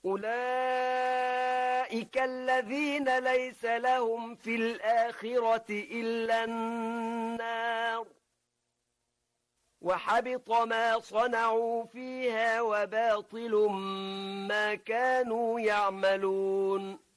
أولئك الذين ليس لهم في الآخرة إلا النار وحبط ما صنعوا فيها وباطل ما كانوا يعملون